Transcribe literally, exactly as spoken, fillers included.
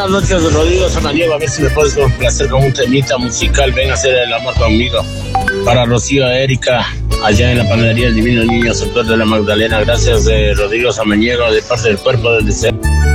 buenas noches, Rodrigo Samaniego. A ver si me puedes complacer con un temita musical. Ven a hacer el amor conmigo. Para Rocío Erika, allá en la panadería El Divino Niño, sector de la Magdalena. Gracias, eh, Rodrigo Samaniego, de parte del Cuerpo del Deseo.